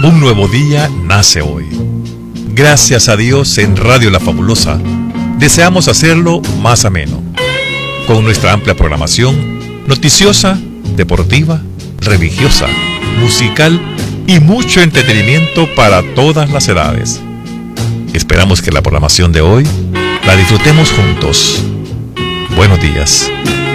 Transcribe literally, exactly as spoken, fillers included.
Un nuevo día nace hoy. Gracias a Dios en Radio La Fabulosa, deseamos hacerlo más ameno, con nuestra amplia programación noticiosa, deportiva, religiosa, musical y mucho entretenimiento para todas las edades. Esperamos que la programación de hoy la disfrutemos juntos. Buenos días.